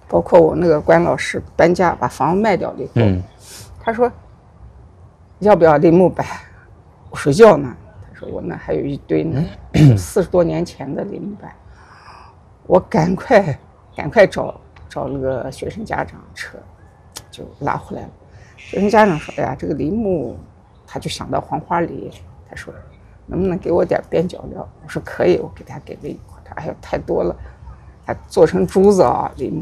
包括我那个关老师搬家把房子卖掉了以后，他说要不要林木板？我说要呢。他说我那还有一堆呢，40多年前的林木板，我赶快找那个学生家长车，就拉回来了。学生家长说：“哎呀，这个林木，他就想到黄花梨，他说能不能给我点边角料？”我说可以，我给了一块。他哎呀太多了，他做成珠子啊，林木。